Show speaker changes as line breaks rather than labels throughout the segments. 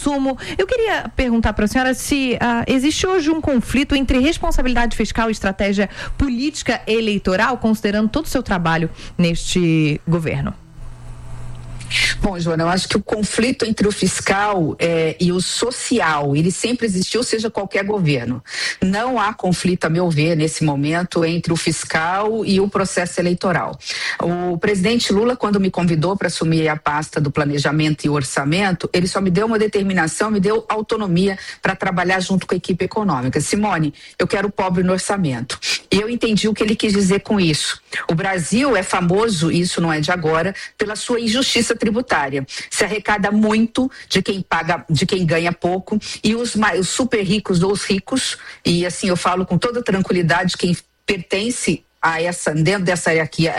consumo. Eu queria perguntar para a senhora se existe hoje um conflito entre responsabilidade fiscal e estratégia política eleitoral, considerando todo o seu trabalho neste governo.
Bom, Joana, eu acho que o conflito entre o fiscal e o social, ele sempre existiu, seja qualquer governo. Não há conflito, a meu ver, nesse momento, entre o fiscal e o processo eleitoral. O presidente Lula, quando me convidou para assumir a pasta do planejamento e orçamento, ele só me deu uma determinação, me deu autonomia para trabalhar junto com a equipe econômica. Simone, eu quero o pobre no orçamento. E eu entendi o que ele quis dizer com isso. O Brasil é famoso, isso não é de agora, pela sua injustiça tributária. Se arrecada muito de quem paga, de quem ganha pouco, e os super ricos ou os ricos, e assim eu falo com toda tranquilidade, quem pertence dentro dessa hierarquia,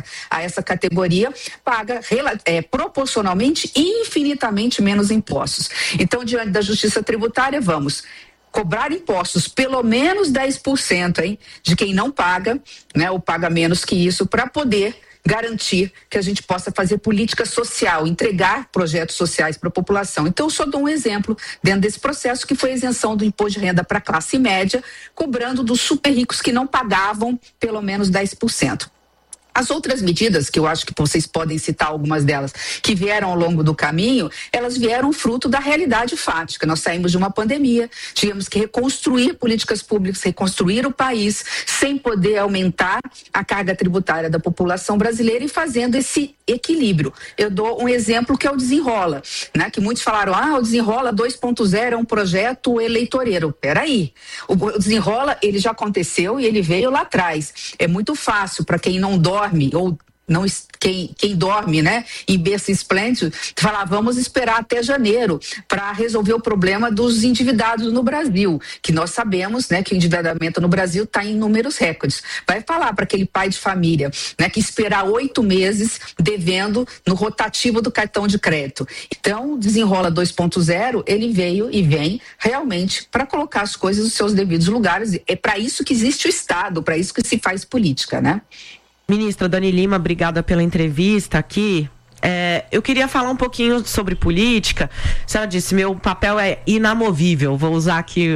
a essa categoria, paga proporcionalmente e infinitamente menos impostos. Então, diante da justiça tributária, vamos cobrar impostos pelo menos 10%, hein, de quem não paga, né, ou paga menos que isso, para poder garantir que a gente possa fazer política social, entregar projetos sociais para a população. Então, eu só dou um exemplo dentro desse processo, que foi a isenção do imposto de renda para a classe média, cobrando dos super ricos que não pagavam pelo menos 10%. As outras medidas, que eu acho que vocês podem citar algumas delas, que vieram ao longo do caminho, elas vieram fruto da realidade fática. Nós saímos de uma pandemia, tivemos que reconstruir políticas públicas, reconstruir o país, sem poder aumentar a carga tributária da população brasileira e fazendo esse equilíbrio. Eu dou um exemplo que é o Desenrola, né? Que muitos falaram, o Desenrola 2.0 é um projeto eleitoreiro. Peraí, o Desenrola, ele já aconteceu e ele veio lá atrás. É muito fácil para quem não dorme ou não, quem dorme, né, em berço esplêndido, falar, vamos esperar até janeiro para resolver o problema dos endividados no Brasil, que nós sabemos, né, que o endividamento no Brasil está em números recordes. Vai falar para aquele pai de família, né, que esperar 8 meses devendo no rotativo do cartão de crédito. Então, Desenrola 2.0, ele veio e vem realmente para colocar as coisas nos seus devidos lugares. É para isso que existe o Estado, para isso que se faz política, né?
Ministra Dani Lima, obrigada pela entrevista aqui. Eu queria falar um pouquinho sobre política. A senhora disse, meu papel é inamovível. Vou usar aqui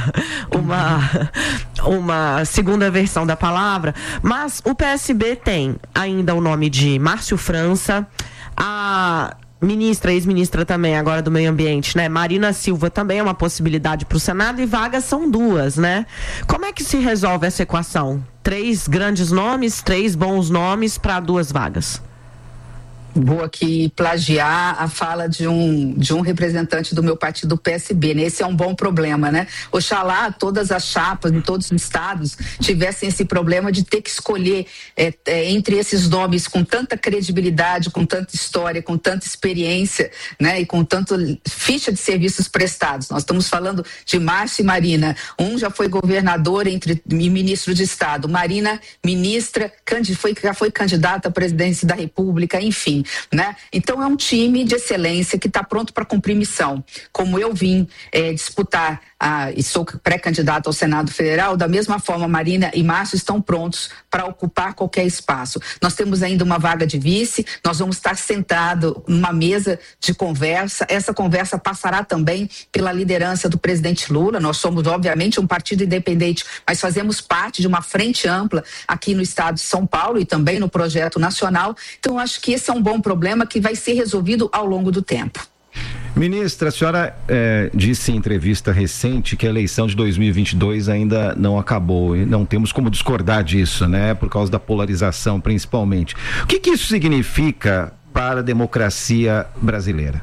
uma segunda versão da palavra. Mas o PSB tem ainda o nome de Márcio França, a ex-ministra também, agora do Meio Ambiente, né? Marina Silva também é uma possibilidade para o Senado, e vagas são 2, né? Como é que se resolve essa equação? 3 grandes nomes, 3 bons nomes para 2 vagas.
Vou aqui plagiar a fala de um representante do meu partido, do PSB, né? Esse é um bom problema, né? Oxalá todas as chapas em todos os estados tivessem esse problema de ter que escolher entre esses nomes com tanta credibilidade, com tanta história, com tanta experiência, né? E com tanto ficha de serviços prestados. Nós estamos falando de Márcio e Marina. Um já foi governador e ministro de Estado. Marina, ministra, já foi candidata à presidência da República, enfim. Né? Então é um time de excelência que está pronto para cumprir missão. Como eu vim disputar e sou pré-candidata ao Senado Federal, da mesma forma Marina e Márcio estão prontos para ocupar qualquer espaço. Nós temos ainda uma vaga de vice, nós vamos estar sentados numa mesa de conversa. Essa conversa passará também pela liderança do presidente Lula. Nós somos, obviamente, um partido independente, mas fazemos parte de uma frente ampla aqui no estado de São Paulo e também no projeto nacional. Então, eu acho que esse é um bom problema que vai ser resolvido ao longo do tempo.
Ministra, a senhora disse em entrevista recente que a eleição de 2022 ainda não acabou, e não temos como discordar disso, né? Por causa da polarização, principalmente. O que isso significa para a democracia brasileira?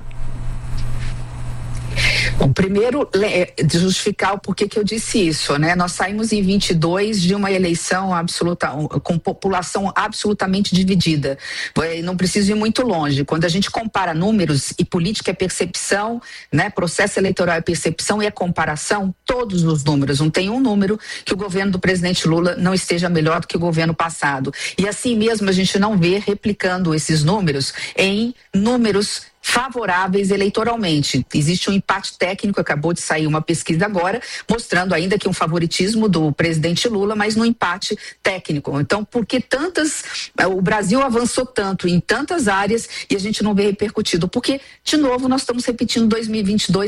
Bom, primeiro, justificar o porquê que eu disse isso, né? Nós saímos em 22 de uma eleição com população absolutamente dividida. Não preciso ir muito longe. Quando a gente compara números, e política é percepção, né? Processo eleitoral é percepção e é comparação, todos os números. Não tem um número que o governo do presidente Lula não esteja melhor do que o governo passado. E assim mesmo a gente não vê replicando esses números em números favoráveis eleitoralmente. Existe um empate técnico, acabou de sair uma pesquisa agora, mostrando ainda que um favoritismo do presidente Lula, mas no empate técnico. Então, por que o Brasil avançou tanto em tantas áreas e a gente não vê repercutido? Porque, de novo, nós estamos repetindo 2022